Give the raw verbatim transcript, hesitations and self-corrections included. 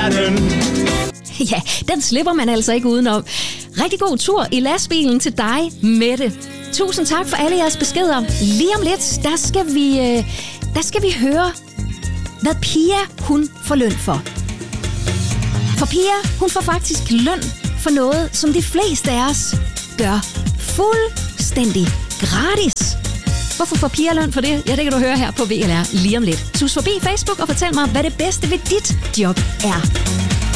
verden. Ja, den slipper man altså ikke udenom. Rigtig god tur i lastbilen til dig, Mette. Tusind tak for alle jeres beskeder. Lige om lidt, der skal vi, øh, der skal vi høre, hvad Pia hun får løn for. For Pia, hun får faktisk løn for noget, som de fleste af os gør fuldstændig gratis. Hvorfor får Pia løn for det? Ja, det kan du høre her på V L R lige om lidt. Tus forbi Facebook og fortæl mig, hvad det bedste ved dit job er.